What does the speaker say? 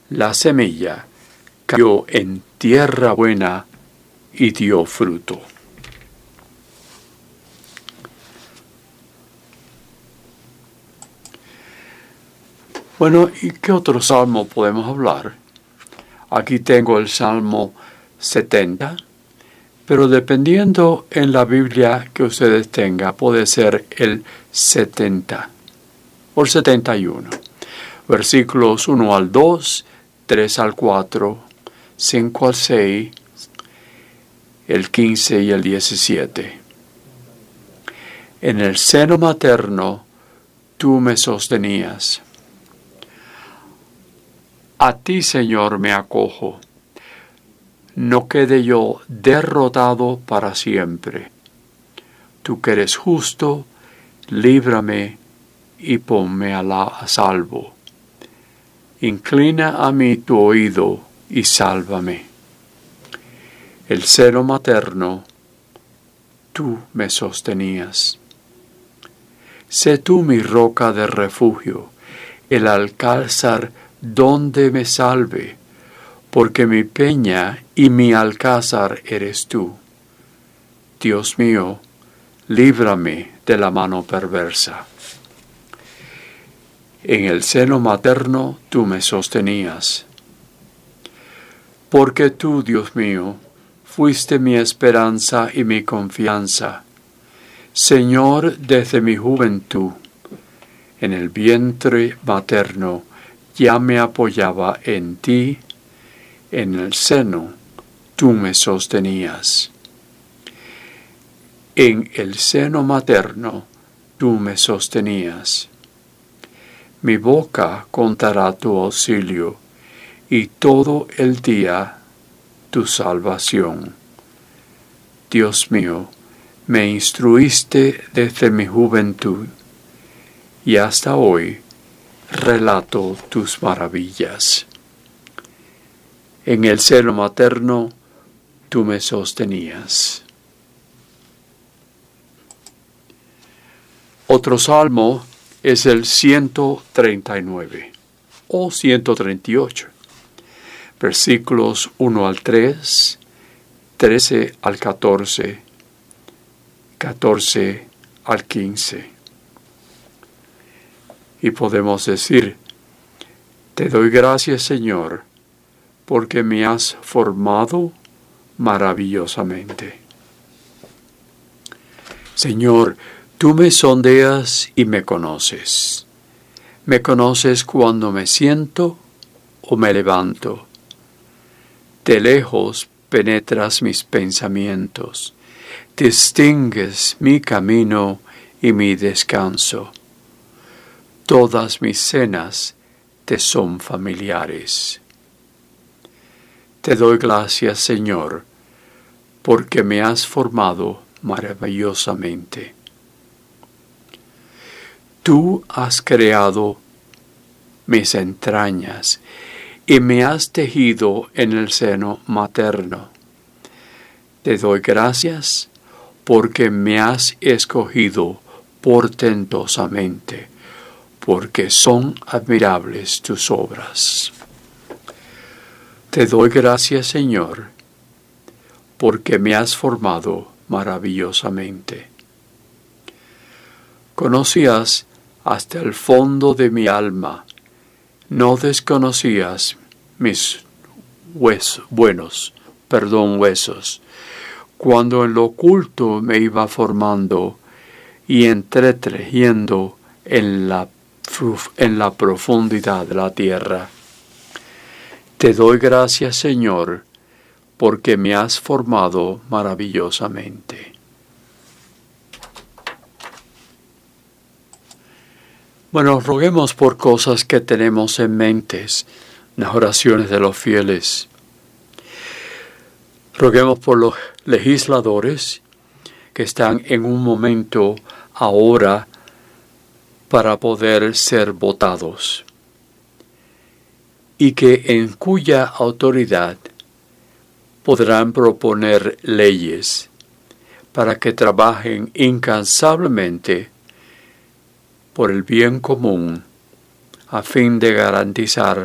La semilla cayó en tierra buena y dio fruto. Bueno, ¿y qué otro salmo podemos hablar? Aquí tengo el Salmo 70, pero dependiendo en la Biblia que ustedes tengan, puede ser el 70 o el 71. Versículos 1 al 2, 3 al 4, 5 al 6, el 15 y el 17. En el seno materno tú me sostenías. A ti, Señor, me acojo. No quede yo derrotado para siempre. Tú que eres justo, líbrame y ponme a salvo. Inclina a mí tu oído y sálvame. El seno materno, tú me sostenías. Sé tú mi roca de refugio, el alcázar donde me salve, porque mi peña y mi alcázar eres tú. Dios mío, líbrame de la mano perversa. En el seno materno tú me sostenías. Porque tú, Dios mío, fuiste mi esperanza y mi confianza. Señor, desde mi juventud, en el vientre materno, ya me apoyaba en ti, en el seno tú me sostenías. En el seno materno tú me sostenías. Mi boca contará tu auxilio y todo el día tu salvación. Dios mío, me instruiste desde mi juventud y hasta hoy relato tus maravillas. En el seno materno tú me sostenías. Otro salmo es el 139 o 138, versículos 1 al 3, 13 al 14, 14 al 15. Y podemos decir, te doy gracias, Señor, porque me has formado maravillosamente. Señor, tú me sondeas y me conoces. Me conoces cuando me siento o me levanto. De lejos penetras mis pensamientos. Distingues mi camino y mi descanso. Todas mis cenas te son familiares. Te doy gracias, Señor, porque me has formado maravillosamente. Tú has creado mis entrañas y me has tejido en el seno materno. Te doy gracias porque me has escogido portentosamente, porque son admirables tus obras. Te doy gracias, Señor, porque me has formado maravillosamente. Conocías hasta el fondo de mi alma, no desconocías mis huesos, cuando en lo oculto me iba formando y entretejiendo en la profundidad de la tierra. Te doy gracias, Señor, porque me has formado maravillosamente. Bueno, roguemos por cosas que tenemos en mentes, las oraciones de los fieles. Roguemos por los legisladores que están en un momento ahora para poder ser votados y que en cuya autoridad podrán proponer leyes para que trabajen incansablemente por el bien común a fin de garantizar